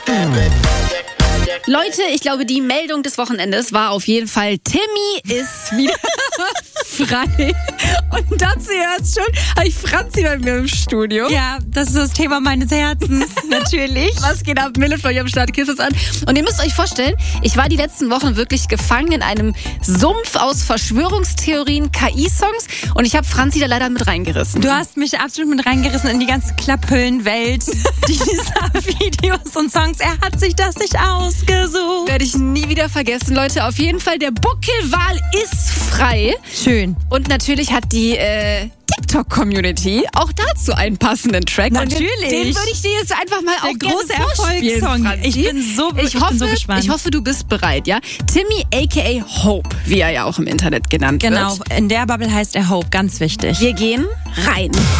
Leute, ich glaube, die Meldung des Wochenendes war auf jeden Fall, Timmy ist wieder frei. Und dazu hörst schon, habe ich Franzi bei mir im Studio. Ja, das ist das Thema meines Herzens, natürlich. Was geht ab? Mille von hier am Start, Kisses an. Und ihr müsst euch vorstellen, ich war die letzten Wochen wirklich gefangen in einem Sumpf aus Verschwörungstheorien, KI-Songs und ich habe Franzi da leider mit reingerissen. Du hast mich absolut mit reingerissen in die ganze Klapphüllenwelt dieser Videos und Songs. Er hat sich das nicht ausgesucht. Werde ich nie wieder vergessen, Leute. Auf jeden Fall, der Buckelwal ist frei. Schön. Und natürlich hat die TikTok-Community auch dazu einen passenden Track. Natürlich. Und den würde ich dir jetzt einfach mal auch gerne große vorspielen, Erfolgssong. Franzi. Ich bin so gespannt. Ich hoffe, du bist bereit, ja? Timmy aka Hope, wie er ja auch im Internet genannt wird. Genau, in der Bubble heißt er Hope, ganz wichtig. Wir gehen rein.